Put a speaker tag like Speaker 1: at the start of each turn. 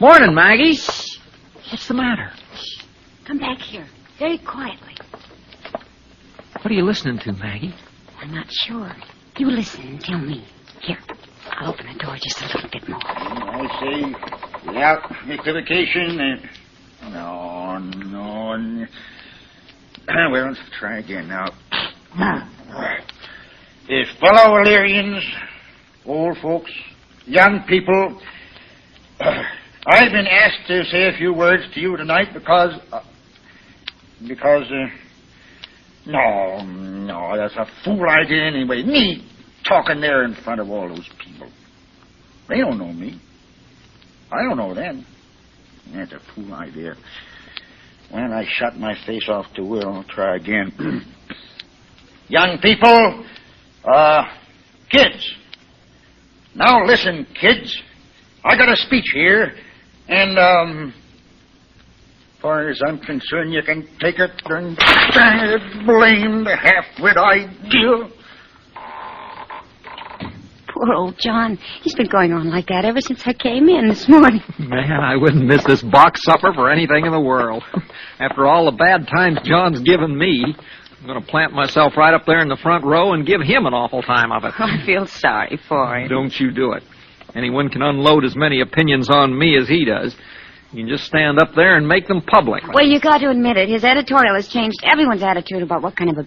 Speaker 1: Morning, Maggie. What's the matter?
Speaker 2: Come back here, very quietly.
Speaker 1: What are you listening to, Maggie?
Speaker 2: I'm not sure. You listen and tell me. Here, I'll open the door just a little bit more.
Speaker 3: I say, without equivocation, no. Well, let's try again now. If fellow Illyrians, old folks, young people, I've been asked to say a few words to you tonight because, no, that's a fool idea anyway. Me talking there in front of all those people. They don't know me. I don't know them. That's a fool idea. When I shut my face off to Will, I'll try again. Young people, kids. Now listen, kids. I got a speech here, and, far as I'm concerned, you can take it and blame the half-wit idea.
Speaker 2: Poor old John. He's been going on like that ever since I came in this morning.
Speaker 1: Man, I wouldn't miss this box supper for anything in the world. After all the bad times John's given me, I'm going to plant myself right up there in the front row and give him an awful time of it.
Speaker 2: I feel sorry for him.
Speaker 1: Don't you do it. Anyone can unload as many opinions on me as he does. You can just stand up there and make them public.
Speaker 2: Well, you got to admit it. His editorial has changed everyone's attitude about what kind of a